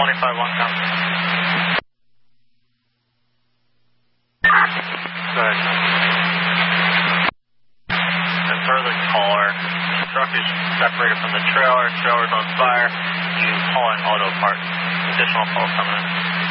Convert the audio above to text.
25-1 count. Go ahead. And further caller, truck is separated from the trailer's on fire. You calling auto parts. Additional calls coming in.